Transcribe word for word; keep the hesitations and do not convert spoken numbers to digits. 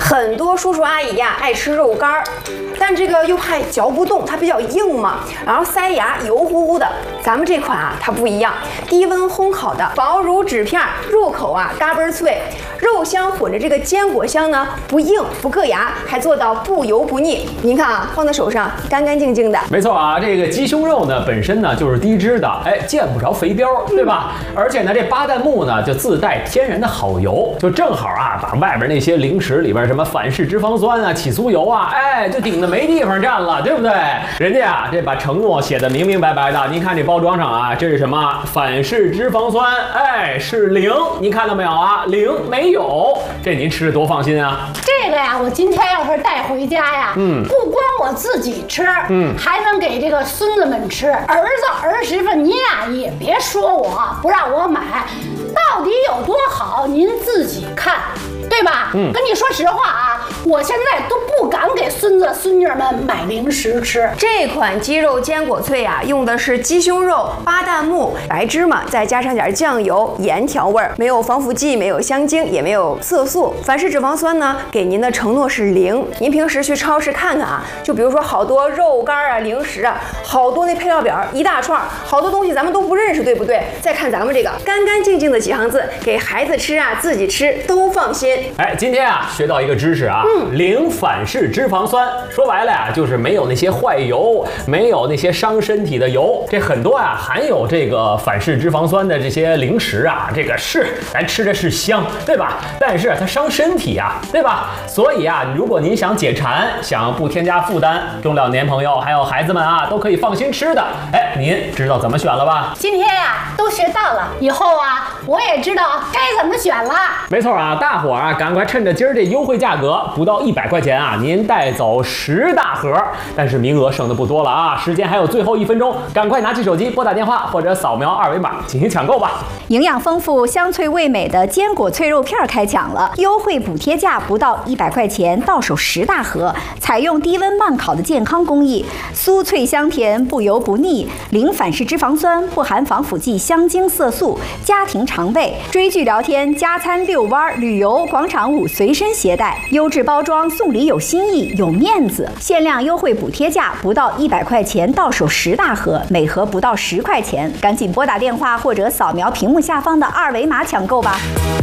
很多叔叔阿姨呀爱吃肉干儿，但这个又怕嚼不动，它比较硬嘛，然后塞牙油乎乎的。咱们这款啊，它不一样，低温烘烤的，薄如纸片，入口啊嘎嘣脆，肉香混着这个坚果香呢，不硬不硌牙，还做到不油不腻。您看啊，放在手上干干净净的。 没错啊，这个鸡胸肉呢本身呢就是低脂的，哎，见不着肥膘，对吧？嗯、而且呢，这巴旦木呢就自带天然的好油，就正好啊，把外边那些零食里边什么反式脂肪酸啊、起酥油啊，哎，就顶得没地方站了，对不对？人家啊，这把承诺写的明明白白的。您看这包装上啊，这是什么？反式脂肪酸，哎，是零，您看到没有啊？零没有，这您吃着多放心啊！ 这个呀，我今天要是带回家呀，嗯，不光我自己吃，嗯，还能给这个孙子们吃。儿子儿媳妇，您呀也别说我不让我买，到底有多好，您自己看。对吧？嗯，跟你说实话啊，我现在都不敢给孙子孙女们买零食吃。 这款鸡肉坚果脆啊，用的是鸡胸肉、巴旦木、白芝麻，再加上点酱油、盐调味儿，没有防腐剂，没有香精，也没有色素。反式脂肪酸呢，给您的承诺是零。您平时去超市看看啊，就比如说好多肉干啊、零食啊，好多那配料表一大串，好多东西咱们都不认识，对不对？再看咱们这个干干净净的几行字，给孩子吃啊，自己吃都放心。 哎，今天啊学到一个知识啊，嗯、零反式脂肪酸，说白了呀、啊，就是没有那些坏油，没有那些伤身体的油。这很多啊含有这个反式脂肪酸的这些零食啊，这个是咱吃着是香，对吧？但是它伤身体啊，对吧？所以啊，如果您想解馋，想不添加负担，中老年朋友还有孩子们啊，都可以放心吃的。哎，您知道怎么选了吧？ 今天呀、啊、都学到了，以后啊我也知道该怎么选了。 没错啊，大伙儿啊赶快趁着今儿这优惠价格，不到一百块钱啊，您带走十大盒，但是名额剩的不多了啊，时间还有最后一分钟，赶快拿起手机拨打电话或者扫描二维码进行抢购吧。 营养丰富、香脆味美的坚果脆肉片开抢了，优惠补贴价不到一百块钱，到手十大盒，采用低温慢烤的健康工艺，酥脆香甜，不油不腻，零反式脂肪酸，不含防腐剂、香精、色素，家庭常备。追剧聊天、加餐、遛弯、旅游、广场舞随身携带，优质包装，送礼有新意，有面子。限量优惠补贴价不到一百块钱，到手十大盒，每盒不到十块钱，赶紧拨打电话或者扫描屏幕下方的二维码抢购吧。